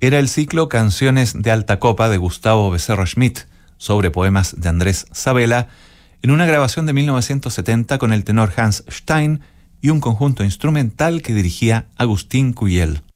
Era el ciclo Canciones de Alta Copa de Gustavo Becerra Schmidt, sobre poemas de Andrés Sabela, en una grabación de 1970 con el tenor Hans Stein y un conjunto instrumental que dirigía Agustín Cuyel.